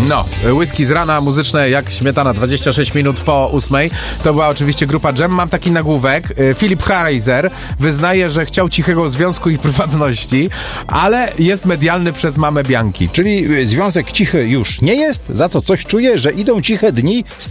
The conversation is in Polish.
No, whisky z rana, muzyczne jak śmietana, 26 minut po 8. To była oczywiście grupa Dżem. Mam taki nagłówek. Philip Harreiser wyznaje, że chciał cichego związku i prywatności, ale jest medialny przez mamę Bianki. Czyli związek cichy już nie jest, za to coś czuje, że idą ciche dni z